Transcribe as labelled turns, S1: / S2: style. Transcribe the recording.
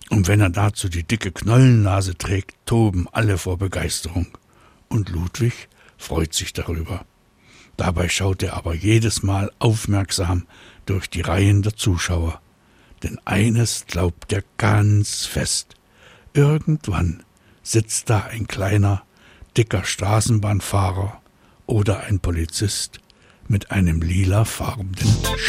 S1: Und wenn er dazu die dicke Knollennase trägt, toben alle vor Begeisterung. Und Ludwig freut sich darüber. Dabei schaut er aber jedes Mal aufmerksam durch die Reihen der Zuschauer. Denn eines glaubt er ganz fest: Irgendwann sitzt da ein kleiner, dicker Straßenbahnfahrer oder ein Polizist mit einem lilafarbenen